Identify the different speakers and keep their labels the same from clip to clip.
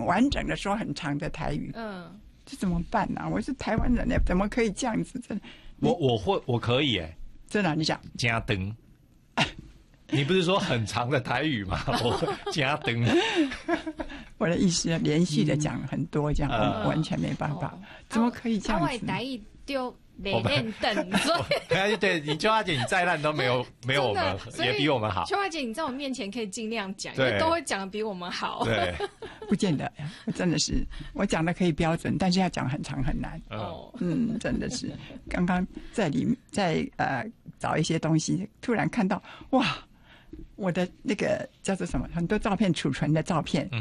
Speaker 1: 完整的说很长的台语。这怎么办呢？我是台湾人怎么可以这样子？真的，
Speaker 2: 我可以
Speaker 1: 真的，你讲
Speaker 2: 加灯。你不是说很长的台语吗？我加灯。
Speaker 1: 我的意思连续的讲很多，这样我完全没办法。怎么可以这样子？
Speaker 3: 台语丢没练等，所
Speaker 2: 以对你秋华姐，你再烂都没有我们也比我们好。
Speaker 3: 秋华姐，你在我面前可以尽量讲，因为都会讲得比我们好。
Speaker 2: 对，
Speaker 1: 不见得，真的是我讲的可以标准，但是要讲很长很难。真的是。刚刚在找一些东西，突然看到哇，我的那个叫做什么，很多照片储存的照片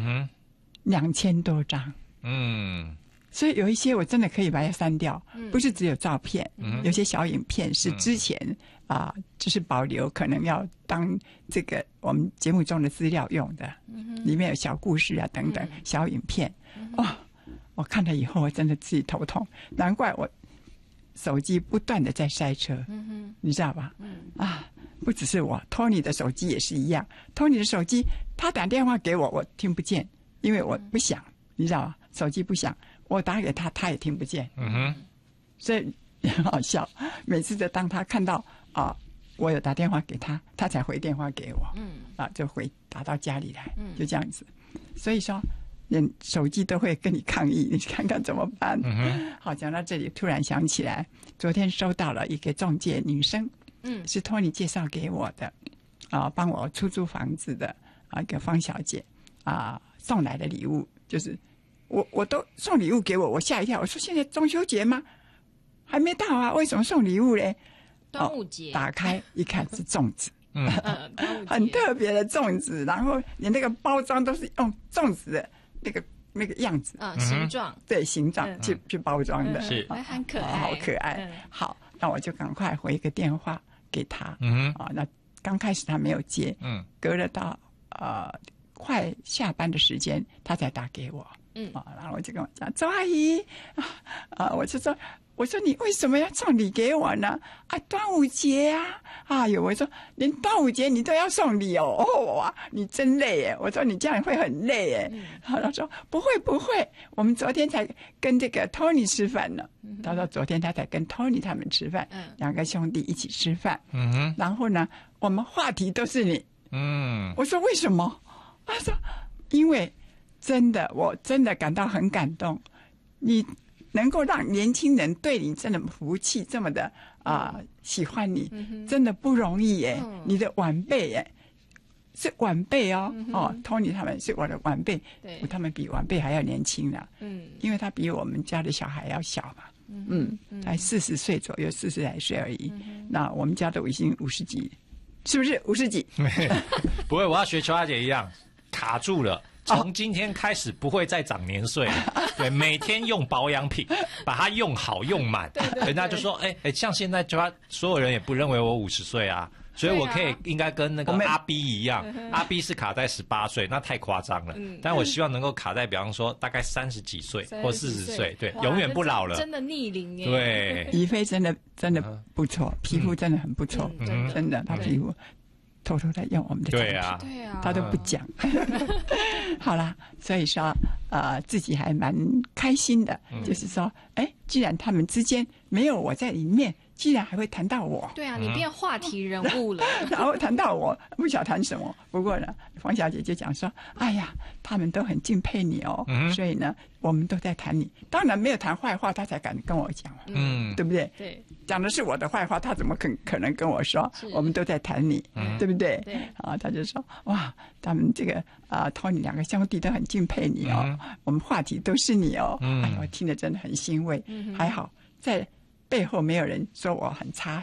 Speaker 1: ，2000多张。所以有一些我真的可以把它删掉，不是只有照片，有些小影片是之前就是保留，可能要当这个我们节目中的资料用的，里面有小故事啊等等小影片。我看了以后我真的自己头痛，难怪我手机不断的在塞车，你知道吧？不只是我 ，Tony 的手机也是一样。Tony 的手机他打电话给我，我听不见，因为我不响，你知道吧？手机不响。我打给他，他也听不见。所以很好笑。每次当他看到我有打电话给他，他才回电话给我。就打到家里来，就这样子。所以说，连手机都会跟你抗议，你看看怎么办？好，讲到这里，突然想起来，昨天收到了一个中介女生，是托尼介绍给我的，帮我出租房子的一个方小姐送来的礼物，就是。我都送礼物给我吓一跳。我说现在中秋节吗？还没到啊，为什么送礼物嘞？
Speaker 3: 端午节。
Speaker 1: 打开一看是粽子，很特别的粽子，然后连那个包装都是用粽子的那个样子
Speaker 3: 形状，
Speaker 1: 对形状去包装的，
Speaker 2: 是
Speaker 3: 很可爱，
Speaker 1: 好可爱。好，那我就赶快回一个电话给他。那刚开始他没有接，隔了到快下班的时间，他才打给我。然后我就跟我讲，周阿姨我就说，你为什么要送礼给我呢？端午节我说连端午节你都要送礼哇，你真累耶！我说你这样会很累耶。他说不会，我们昨天才跟这个 Tony 吃饭呢。他说昨天他才跟 Tony 他们吃饭，两个兄弟一起吃饭。然后呢，我们话题都是你。我说为什么？他说因为。我真的感到很感动，你能够让年轻人对你真的服气，这么的喜欢你，真的不容易耶。你的晚辈耶，是晚辈Tony 他们是我的晚辈，他们比晚辈还要年轻呢。因为他比我们家的小孩要小嘛，才40岁左右，40来岁而已。那我们家都已经50几，是不是50几？
Speaker 2: 不会，我要学秋花姐一样，卡住了。从今天开始不会再长年岁了，对，每天用保养品，把它用好用满。人家就说，像现在所有人也不认为我50岁啊，所以我应该跟那个阿 B 一样，阿 B 是卡在18岁，那太夸张了。但我希望能够卡在，比方说大概30几岁或40岁，对，永远不老了。
Speaker 3: 真的逆龄耶。
Speaker 2: 对，
Speaker 1: 怡菲真的不错，皮肤真的很不错，真的，她皮肤。偷偷在用我们的产品，他都不讲。好啦，所以说自己还蛮开心的，就是说，既然他们之间没有我在里面，既然还会谈到我，
Speaker 3: 对啊，你变话题人物了。
Speaker 1: 然后谈到我，不晓得谈什么。不过呢，黄小姐就讲说，哎呀，他们都很敬佩你所以呢，我们都在谈你。当然没有谈坏话，他才敢跟我讲，对不对？
Speaker 3: 对，
Speaker 1: 讲的是我的坏话，他怎么可能跟我说？我们都在谈你，对不对？
Speaker 3: 对，
Speaker 1: 他就说，哇，他们这个Tony 两个兄弟都很敬佩你我们话题都是你哎呀，我听得真的很欣慰。还好在背后没有人说我很差，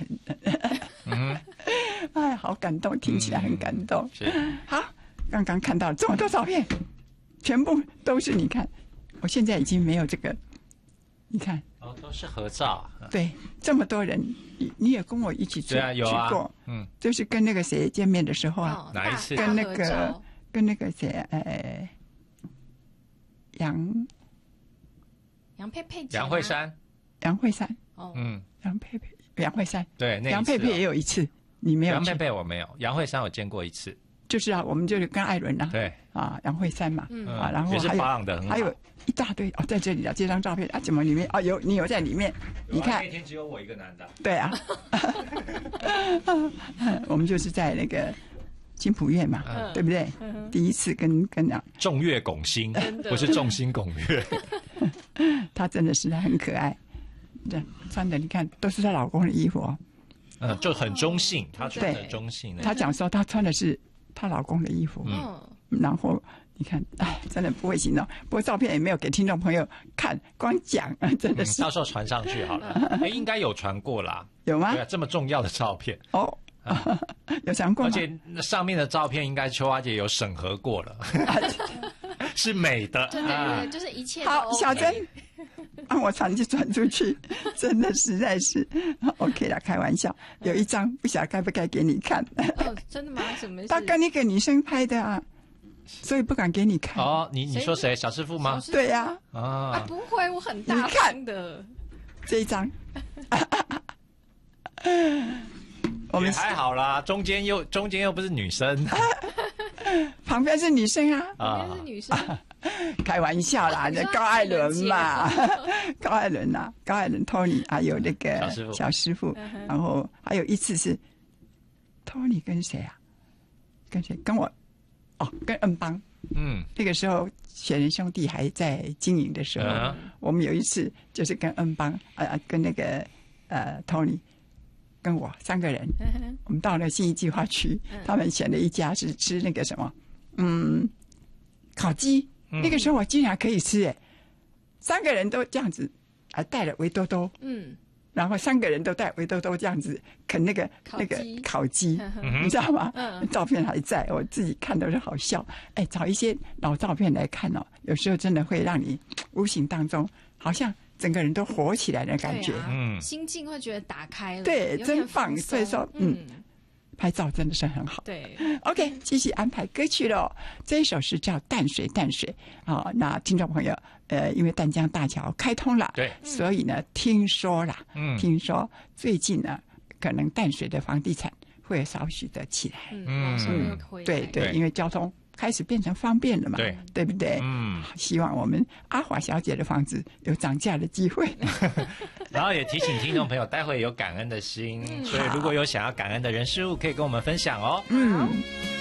Speaker 1: 哎，好感动，听起来很感动。好，刚刚看到这么多照片，全部都是你看，我现在已经没有这个，你看，
Speaker 2: 都是合照。
Speaker 1: 对，这么多人，你也跟我一起去过，就是跟那个谁见面的时候
Speaker 2: 哪一次？
Speaker 1: 跟那个谁，杨
Speaker 3: 佩佩，
Speaker 2: 杨慧珊，
Speaker 1: 杨慧珊，
Speaker 2: 对，
Speaker 1: 杨佩佩也有一次，你没有？
Speaker 2: 杨佩佩我没有，杨慧珊我见过一次。
Speaker 1: 就是啊，我们就是跟艾伦啊，
Speaker 2: 对
Speaker 1: 啊，杨慧珊嘛，啊，然后
Speaker 2: 也是保养的很好，
Speaker 1: 还有一大堆哦，在这里啊，这张照片啊，怎么里面啊你有在里面？你看
Speaker 2: 那天只有我一个男的。
Speaker 1: 对啊，我们就是在那个金普院嘛，对不对？第一次跟
Speaker 2: 众月拱心，不是众星拱月。
Speaker 1: 她真的是很可爱，这穿的你看都是她老公的衣服哦。
Speaker 2: 就很中性，她穿的中性。
Speaker 1: 她讲说她穿的是她老公的衣服，然后你看，哎，真的不会形容。不过照片也没有给听众朋友看，光讲真的是。
Speaker 2: 到时候传上去好了，应该有传过啦。
Speaker 1: 有吗？
Speaker 2: 对啊，这么重要的照片
Speaker 1: 哦，有传过吗？
Speaker 2: 而且上面的照片应该秋花姐有审核过了，是美的。
Speaker 3: 对，就是一切都
Speaker 1: 好，
Speaker 3: OK。
Speaker 1: 小珍，让我传出去，真的实在是 OK 啦，开玩笑。有一张不晓得该不该给你看。
Speaker 3: 哦，真的吗？什么事？
Speaker 1: 他跟一个女生拍的啊，所以不敢给你看。
Speaker 2: 哦，你说谁？小师傅吗？
Speaker 1: 对呀。
Speaker 3: 啊，不会，我很大方的。
Speaker 1: 这一张。
Speaker 2: 我们还好啦，中间又不是女生，
Speaker 1: 旁边是女生啊，
Speaker 3: 旁边是女生，
Speaker 1: 开玩笑啦，高艾伦嘛，高艾伦 Tony 还有那个小师傅，然后还有一次是 Tony 跟谁啊？跟谁？跟我哦，跟恩邦，那个时候雪人兄弟还在经营的时候，我们有一次就是跟恩邦跟那个Tony。跟我3个人，我们到了信义计划区，他们选了一家是吃那个什么，烤鸡。那个时候我竟然可以吃，3个人都这样子，带了围兜兜，然后3个人都带围兜兜这样子啃那个烤鸡，你知道吗？照片还在，我自己看都是好笑。哎，找一些老照片来看哦，有时候真的会让你无形当中好像。整个人都活起来的感觉，
Speaker 3: 心境会觉得打开了，
Speaker 1: 对，真棒。所以说，拍照真的是很好。
Speaker 3: 对
Speaker 1: ，OK， 继续安排歌曲喽。这一首是叫《淡水》啊。那听众朋友，因为淡江大桥开通了，
Speaker 2: 对，
Speaker 1: 所以呢，听说最近呢，可能淡水的房地产会少许的起来。对，因为交通。开始变成方便了嘛？对不对？希望我们阿华小姐的房子有涨价的机会。
Speaker 2: 然后也提醒听众朋友，待会有感恩的心，所以如果有想要感恩的人事物，可以跟我们分享哦。